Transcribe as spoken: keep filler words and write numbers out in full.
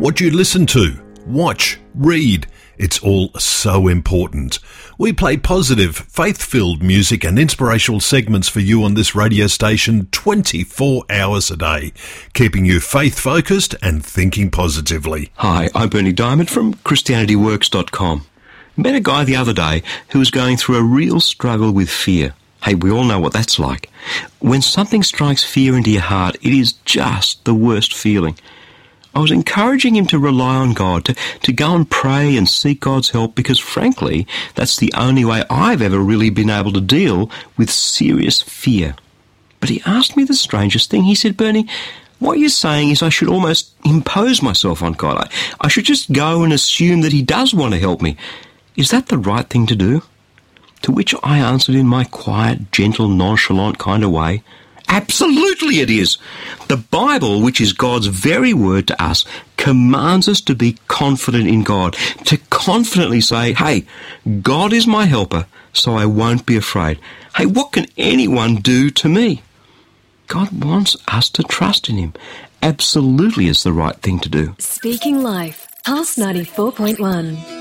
What you listen to, watch, read, it's all so important. We play positive, faith-filled music and inspirational segments for you on this radio station twenty-four hours a day, keeping you faith-focused and thinking positively. Hi, I'm Bernie Diamond from Christianity Works dot com. Met a guy the other day who was going through a real struggle with fear. Hey, we all know what that's like. When something strikes fear into your heart, it is just the worst feeling. I was encouraging him to rely on God, to, to go and pray and seek God's help, because frankly, that's the only way I've ever really been able to deal with serious fear. But he asked me the strangest thing. He said, Bernie, what you're saying is I should almost impose myself on God. I, I should just go and assume that he does want to help me. Is that the right thing to do? To which I answered in my quiet, gentle, nonchalant kind of way, absolutely it is. The Bible, which is God's very word to us, commands us to be confident in God, to confidently say, hey, God is my helper, so I won't be afraid. Hey, what can anyone do to me? God wants us to trust in him. Absolutely is the right thing to do. Speaking Life, Pulse ninety-four point one.